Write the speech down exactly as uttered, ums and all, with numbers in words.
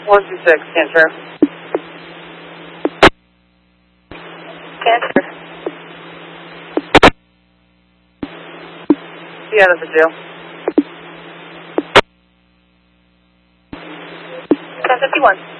four two six, Cancer. Cancer. Seattle for two. ten fifty-one.